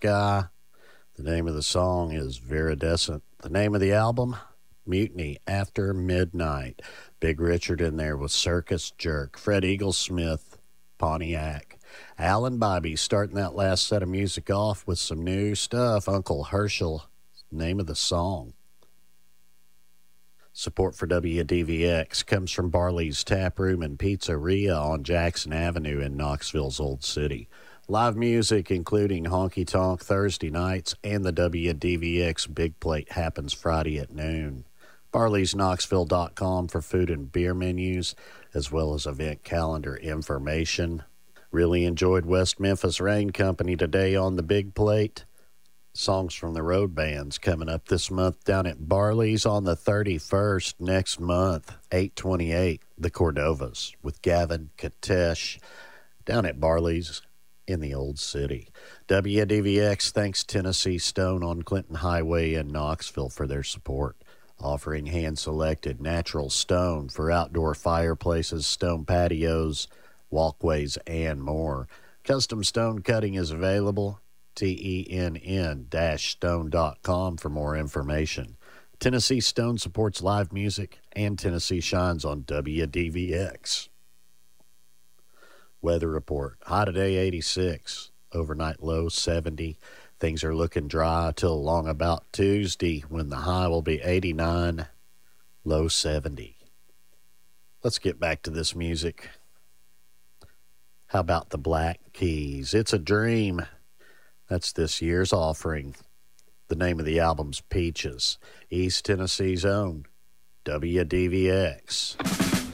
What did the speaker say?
Guy. The name of the song is Viridescent. The name of the album, Mutiny After Midnight. Big Richard in there with Circus Jerk. Fred Eaglesmith, Pontiac. Alan Bobby starting that last set of music off with some new stuff. Uncle Herschel, name of the song. Support for WDVX comes from Barley's Tap Room and Pizzeria on Jackson Avenue in Knoxville's Old City. Live music, including Honky Tonk Thursday nights, and the WDVX Big Plate happens Friday at noon. Barley'sKnoxville.com for food and beer menus, as well as event calendar information. Really enjoyed West Memphis Rain Company today on the Big Plate. Songs from the road bands coming up this month down at Barley's on the 31st next month, 8/28, the Cordovas with Gavin Katesh down at Barley's in the Old City. WDVX thanks Tennessee Stone on Clinton Highway in Knoxville for their support, offering hand-selected natural stone for outdoor fireplaces, stone patios, walkways, and more. Custom stone cutting is available. TENN-stone.com for more information. Tennessee Stone supports live music, and Tennessee shines on WDVX. Weather report. High today, 86. Overnight low, 70. Things are looking dry till along about Tuesday, when the high will be 89, low 70. Let's get back to this music. How about the Black Keys? It's a Dream. That's this year's offering. The name of the album's Peaches. East Tennessee's own WDVX.